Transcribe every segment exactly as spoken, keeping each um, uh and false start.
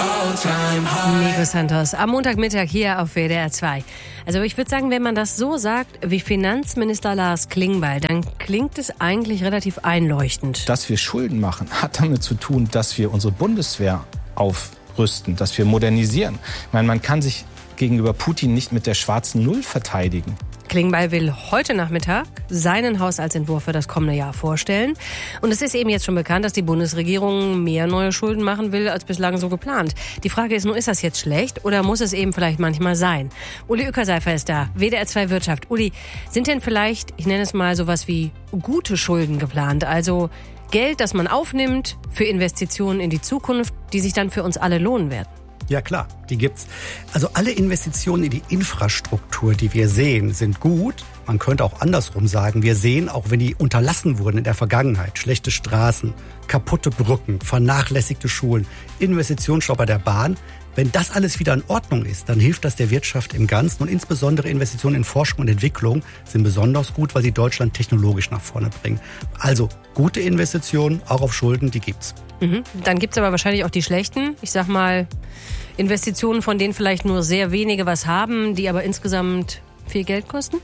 Nico Santos am Montagmittag hier auf W D R zwei. Also ich würde sagen, wenn man das so sagt wie Finanzminister Lars Klingbeil, dann klingt es eigentlich relativ einleuchtend. Dass wir Schulden machen, hat damit zu tun, dass wir unsere Bundeswehr aufrüsten, dass wir modernisieren. Ich meine, man kann sich gegenüber Putin nicht mit der schwarzen Null verteidigen. Klingbeil will heute Nachmittag seinen Haushaltsentwurf für das kommende Jahr vorstellen. Und es ist eben jetzt schon bekannt, dass die Bundesregierung mehr neue Schulden machen will, als bislang so geplant. Die Frage ist nur, ist das jetzt schlecht oder muss es eben vielleicht manchmal sein? Uli Uecker-Seifer ist da, W D R zwei Wirtschaft. Uli, sind denn vielleicht, ich nenne es mal sowas wie gute Schulden geplant? Also Geld, das man aufnimmt für Investitionen in die Zukunft, die sich dann für uns alle lohnen werden? Ja klar, die gibt's. Also alle Investitionen in die Infrastruktur, die wir sehen, sind gut. Man könnte auch andersrum sagen, wir sehen, auch wenn die unterlassen wurden in der Vergangenheit, schlechte Straßen, kaputte Brücken, vernachlässigte Schulen, Investitionsstau bei der Bahn. Wenn das alles wieder in Ordnung ist, dann hilft das der Wirtschaft im Ganzen und insbesondere Investitionen in Forschung und Entwicklung sind besonders gut, weil sie Deutschland technologisch nach vorne bringen. Also gute Investitionen, auch auf Schulden, die gibt's. Mhm. Dann gibt's aber wahrscheinlich auch die schlechten. Ich sag mal, Investitionen, von denen vielleicht nur sehr wenige was haben, die aber insgesamt viel Geld kosten?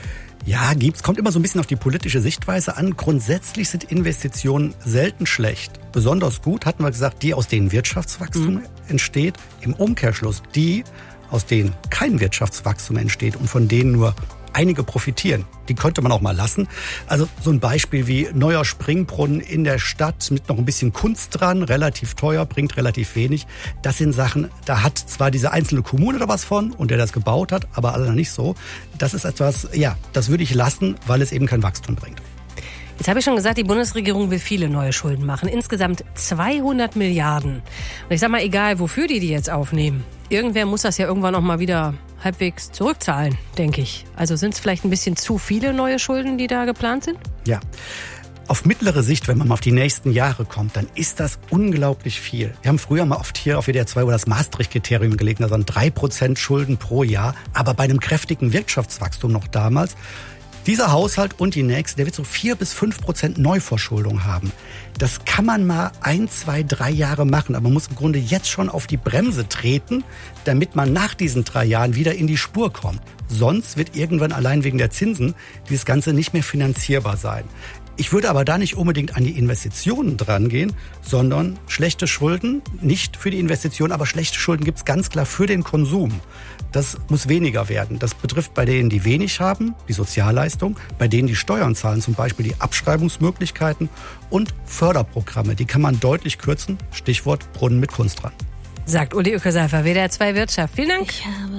Ja, gibt's. Kommt immer so ein bisschen auf die politische Sichtweise an. Grundsätzlich sind Investitionen selten schlecht. Besonders gut, hatten wir gesagt, die, aus denen Wirtschaftswachstum mhm. entsteht. Im Umkehrschluss die, aus denen kein Wirtschaftswachstum entsteht und von denen nur einige profitieren. Die könnte man auch mal lassen. Also so ein Beispiel wie neuer Springbrunnen in der Stadt mit noch ein bisschen Kunst dran, relativ teuer, bringt relativ wenig. Das sind Sachen, da hat zwar diese einzelne Kommune da was von und der das gebaut hat, aber alle nicht so. Das ist etwas, ja, das würde ich lassen, weil es eben kein Wachstum bringt. Jetzt habe ich schon gesagt, die Bundesregierung will viele neue Schulden machen. Insgesamt zweihundert Milliarden. Und ich sag mal, egal wofür die die jetzt aufnehmen, irgendwer muss das ja irgendwann auch mal wieder halbwegs zurückzahlen, denke ich. Also sind es vielleicht ein bisschen zu viele neue Schulden, die da geplant sind? Ja. Auf mittlere Sicht, wenn man mal auf die nächsten Jahre kommt, dann ist das unglaublich viel. Wir haben früher mal oft hier auf W D R zwei über das Maastricht-Kriterium gelegt, also drei Prozent Schulden pro Jahr, aber bei einem kräftigen Wirtschaftswachstum noch damals. Dieser Haushalt und die nächste, der wird so vier bis fünf Prozent Neuverschuldung haben. Das kann man mal ein, zwei, drei Jahre machen, aber man muss im Grunde jetzt schon auf die Bremse treten, damit man nach diesen drei Jahren wieder in die Spur kommt. Sonst wird irgendwann allein wegen der Zinsen dieses Ganze nicht mehr finanzierbar sein. Ich würde aber da nicht unbedingt an die Investitionen drangehen, sondern schlechte Schulden, nicht für die Investitionen, aber schlechte Schulden gibt's ganz klar für den Konsum. Das muss weniger werden. Das betrifft bei denen, die wenig haben, die Sozialleistung, bei denen, die Steuern zahlen, zum Beispiel die Abschreibungsmöglichkeiten und Förderprogramme. Die kann man deutlich kürzen. Stichwort Brunnen mit Kunst dran. Sagt Uli Uecker-Seifer, W D R zwei Wirtschaft. Vielen Dank.